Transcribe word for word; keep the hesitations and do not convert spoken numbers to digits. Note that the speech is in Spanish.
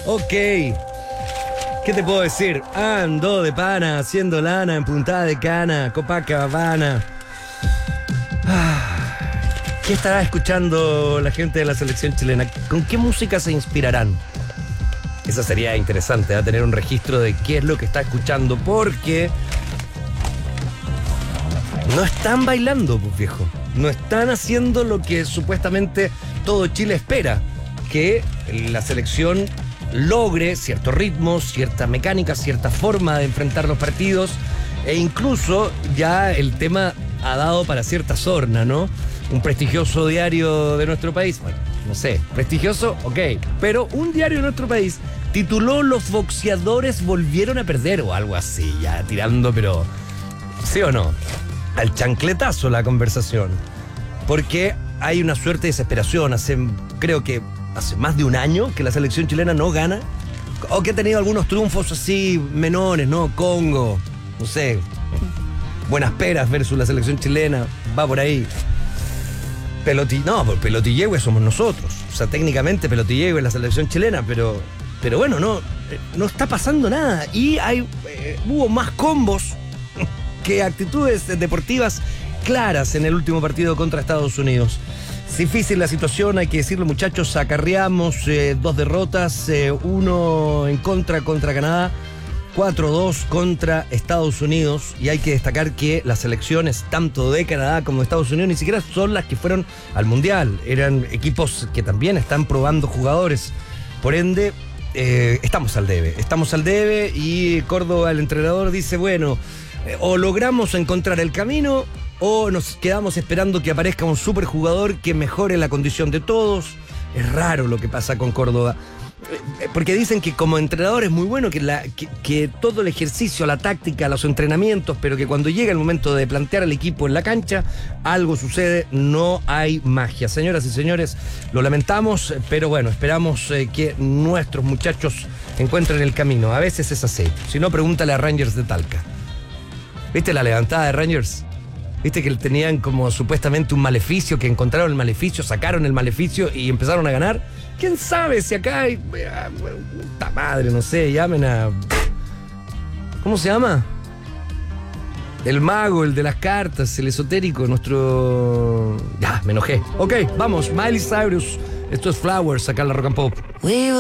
Ok. ¿Qué te puedo decir? Ando de pana, haciendo lana en Punta de Cana, Copacabana. Ah, ¿qué estará escuchando la gente de la selección chilena? ¿Con qué música se inspirarán? Eso sería interesante, ¿eh? Tener un registro de qué es lo que está escuchando, porque no están bailando, pues viejo. No están haciendo lo que supuestamente todo Chile espera, que la selección logre cierto ritmo, cierta mecánica, cierta forma de enfrentar los partidos, e incluso ya el tema ha dado para cierta sorna, ¿no? Un prestigioso diario de nuestro país, bueno, no sé, prestigioso, ok, pero un diario de nuestro país tituló "Los boxeadores volvieron a perder", o algo así, ya tirando, pero ¿sí o no? Al chancletazo la conversación, porque hay una suerte de desesperación. Hace, creo que hace más de un año que la selección chilena no gana, o que ha tenido algunos triunfos así menores, ¿no? Congo, no sé, Buenas Peras versus la selección chilena, va por ahí. Peloti, no, por Pelotillehue somos nosotros, o sea, técnicamente Pelotillehue es la selección chilena, pero, pero bueno, no, no está pasando nada, y hay, eh, hubo más combos que actitudes deportivas claras en el último partido contra Estados Unidos. Es difícil la situación, hay que decirlo, muchachos. Acarreamos eh, dos derrotas, eh, uno en contra contra Canadá, cuatro dos contra Estados Unidos, y hay que destacar que las selecciones tanto de Canadá como de Estados Unidos ni siquiera son las que fueron al Mundial, eran equipos que también están probando jugadores. Por ende, eh, estamos al debe, estamos al debe, y Córdoba, el entrenador, dice, bueno, eh, o logramos encontrar el camino, o nos quedamos esperando que aparezca un superjugador que mejore la condición de todos. Es raro lo que pasa con Córdoba, porque dicen que como entrenador es muy bueno, que, la, que, que todo el ejercicio, la táctica, los entrenamientos, pero que cuando llega el momento de plantear al equipo en la cancha, algo sucede, no hay magia. Señoras y señores, lo lamentamos, pero bueno, esperamos eh, que nuestros muchachos encuentren el camino. A veces es así. Si no, pregúntale a Rangers de Talca. ¿Viste la levantada de Rangers? ¿Viste que tenían como supuestamente un maleficio, que encontraron el maleficio, sacaron el maleficio y empezaron a ganar? ¿Quién sabe si acá hay... puta madre, no sé, llamen a... ¿cómo se llama? El mago, el de las cartas, el esotérico, nuestro... Ya, me enojé. Ok, vamos, Miley Cyrus. Esto es Flowers, acá en la Rock and Pop.